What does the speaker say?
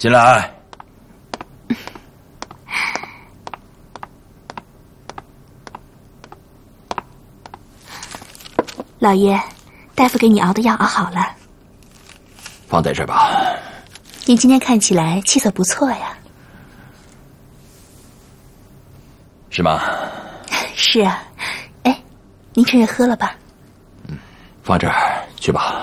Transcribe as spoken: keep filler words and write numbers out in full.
进来。 老爷，大夫给你熬的药熬好了， 放在这儿吧。 您今天看起来气色不错呀。 是吗？ 是啊。哎，您趁热喝了吧。 嗯，放这儿去吧。